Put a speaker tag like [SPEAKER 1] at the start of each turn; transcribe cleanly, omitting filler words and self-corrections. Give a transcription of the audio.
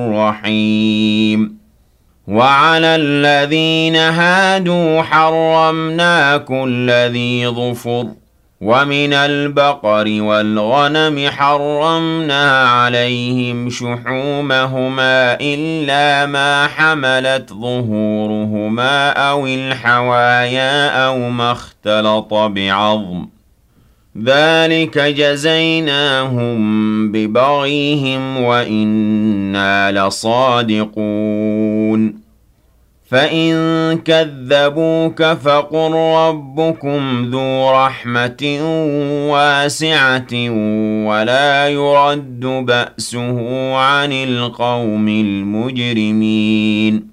[SPEAKER 1] رحيم وعلى الذين هادوا حرمنا كل ذي ظفر ومن البقر والغنم حرمنا عليهم شحومهما إلا ما حملت ظهورهما أو الحوايا أو ما اختلط بعظم ذلك جزيناهم ببغيهم وإنا لصادقون فإن كذبوك فقل ربكم ذو رحمة واسعة ولا يرد بأسه عن القوم المجرمين